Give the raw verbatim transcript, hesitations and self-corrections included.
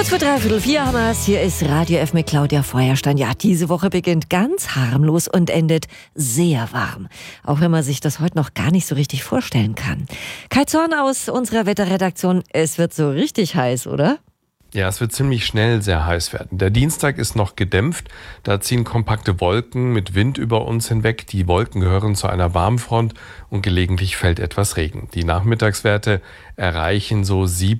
Kurz vor dreiviertel vier haben wir es. Hier ist Radio F mit Claudia Feuerstein. Ja, diese Woche beginnt ganz harmlos und endet sehr warm. Auch wenn man sich das heute noch gar nicht so richtig vorstellen kann. Kai Zorn aus unserer Wetterredaktion. Es wird so richtig heiß, oder? Ja, es wird ziemlich schnell sehr heiß werden. Der Dienstag ist noch gedämpft. Da ziehen kompakte Wolken mit Wind über uns hinweg. Die Wolken gehören zu einer Warmfront und gelegentlich fällt etwas Regen. Die Nachmittagswerte erreichen so sieben